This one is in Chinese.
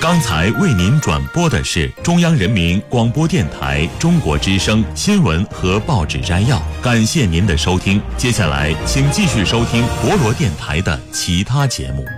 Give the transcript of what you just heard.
刚才为您转播的是中央人民广播电台中国之声新闻和报纸摘要，感谢您的收听。接下来请继续收听博罗电台的其他节目。